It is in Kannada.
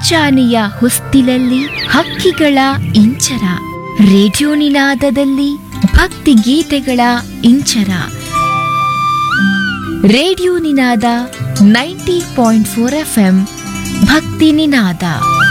ಮುಂಚಾನೆಯ ಹೊಸ್ತಿಲಲ್ಲಿ ಹಕ್ಕಿಗಳ ಇಂಚರ, ರೇಡಿಯೋ ನಿನಾದದಲ್ಲಿ ಭಕ್ತಿ ಗೀತೆಗಳ ಇಂಚರ. ರೇಡಿಯೋ ನಿನಾದ 90.4 FM ಭಕ್ತಿ ನಿನಾದ.